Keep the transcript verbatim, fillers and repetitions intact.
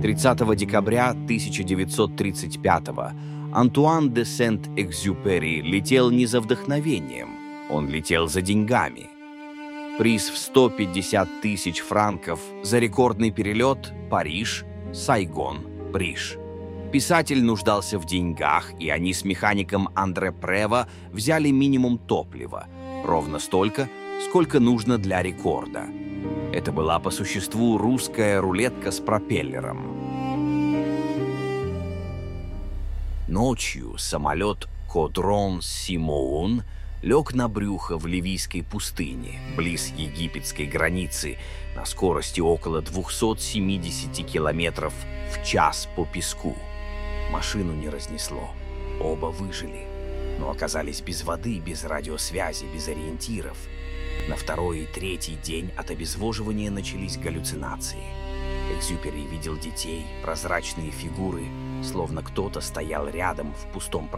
тридцатого декабря тысяча девятьсот тридцать пятого Антуан де Сент-Экзюпери летел не за вдохновением, он летел за деньгами. Приз в сто пятьдесят тысяч франков за рекордный перелет Париж, Сайгон, Бриш. Писатель нуждался в деньгах, и они с механиком Андре Прево взяли минимум топлива, ровно столько, сколько нужно для рекорда. Это была по существу русская рулетка с пропеллером. Ночью самолет Кодрон Симоун лег на брюхо в Ливийской пустыне, близ египетской границы, на скорости около двухсот семидесяти километров в час по песку. Машину не разнесло. Оба выжили, но оказались без воды, без радиосвязи, без ориентиров. На второй и третий день от обезвоживания начались галлюцинации. Экзюпери видел детей, прозрачные фигуры, словно кто-то стоял рядом в пустом пространстве.